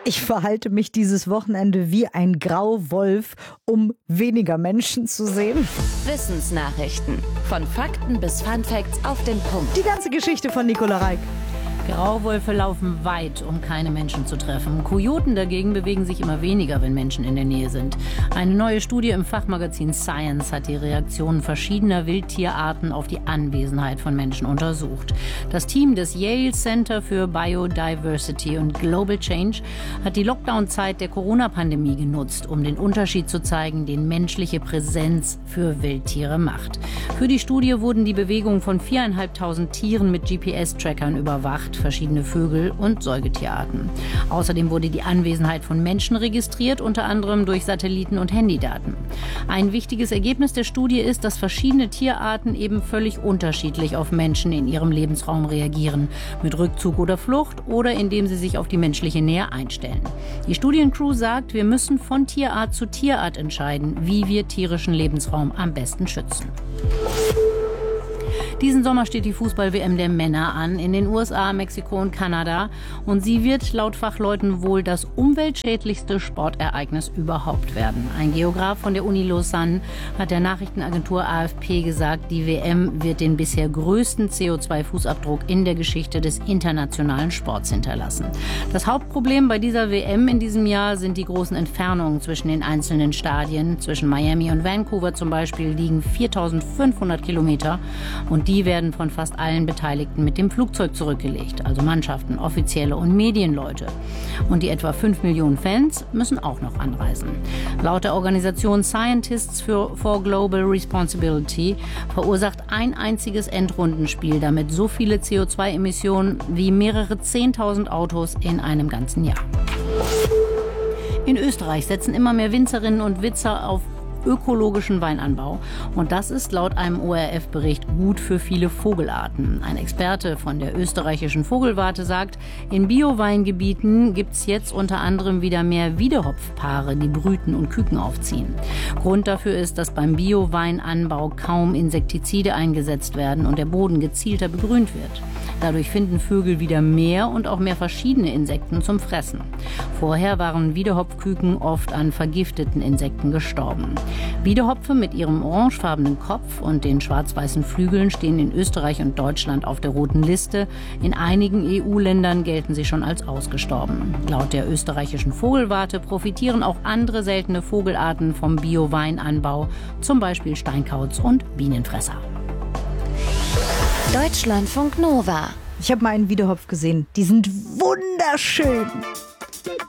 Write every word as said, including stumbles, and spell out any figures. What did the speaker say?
Ich verhalte mich dieses Wochenende wie ein Grauwolf, um weniger Menschen zu sehen. Wissensnachrichten. Von Fakten bis Funfacts auf den Punkt. Die ganze Geschichte von Nicola Reik. Grauwölfe laufen weit, um keine Menschen zu treffen. Kojoten dagegen bewegen sich immer weniger, wenn Menschen in der Nähe sind. Eine neue Studie im Fachmagazin Science hat die Reaktionen verschiedener Wildtierarten auf die Anwesenheit von Menschen untersucht. Das Team des Yale Center für Biodiversity und Global Change hat die Lockdown-Zeit der Corona-Pandemie genutzt, um den Unterschied zu zeigen, den menschliche Präsenz für Wildtiere macht. Für die Studie wurden die Bewegungen von viertausendfünfhundert Tieren mit G P S-Trackern überwacht, verschiedene Vögel und Säugetierarten. Außerdem wurde die Anwesenheit von Menschen registriert, unter anderem durch Satelliten- und Handydaten. Ein wichtiges Ergebnis der Studie ist, dass verschiedene Tierarten eben völlig unterschiedlich auf Menschen in ihrem Lebensraum reagieren, mit Rückzug oder Flucht oder indem sie sich auf die menschliche Nähe einstellen. Die Studiencrew sagt, wir müssen von Tierart zu Tierart entscheiden, wie wir tierischen Lebensraum am besten schützen. Diesen Sommer steht die Fußball-W M der Männer an, in den U S A, Mexiko und Kanada. Und sie wird laut Fachleuten wohl das umweltschädlichste Sportereignis überhaupt werden. Ein Geograf von der Uni Lausanne hat der Nachrichtenagentur A F P gesagt, die W M wird den bisher größten C O zwei Fußabdruck in der Geschichte des internationalen Sports hinterlassen. Das Hauptproblem bei dieser W M in diesem Jahr sind die großen Entfernungen zwischen den einzelnen Stadien. Zwischen Miami und Vancouver zum Beispiel liegen viertausendfünfhundert Kilometer und die Die werden von fast allen Beteiligten mit dem Flugzeug zurückgelegt, also Mannschaften, Offizielle und Medienleute. Und die etwa fünf Millionen Fans müssen auch noch anreisen. Laut der Organisation Scientists for Global Responsibility verursacht ein einziges Endrundenspiel damit so viele C O zwei Emissionen wie mehrere zehntausend Autos in einem ganzen Jahr. In Österreich setzen immer mehr Winzerinnen und Winzer auf ökologischen Weinanbau. Und das ist laut einem O R F-Bericht gut für viele Vogelarten. Ein Experte von der österreichischen Vogelwarte sagt, in Bio-Weingebieten gibt es jetzt unter anderem wieder mehr Wiedehopfpaare, die brüten und Küken aufziehen. Grund dafür ist, dass beim Bio-Weinanbau kaum Insektizide eingesetzt werden und der Boden gezielter begrünt wird. Dadurch finden Vögel wieder mehr und auch mehr verschiedene Insekten zum Fressen. Vorher waren Wiedehopfküken oft an vergifteten Insekten gestorben. Wiedehopfe mit ihrem orangefarbenen Kopf und den schwarz-weißen Flügeln stehen in Österreich und Deutschland auf der roten Liste. In einigen E U-Ländern gelten sie schon als ausgestorben. Laut der österreichischen Vogelwarte profitieren auch andere seltene Vogelarten vom Bio-Weinanbau, zum Beispiel Steinkauz und Bienenfresser. Deutschlandfunk Nova. Ich habe mal einen Wiedehopf gesehen. Die sind wunderschön.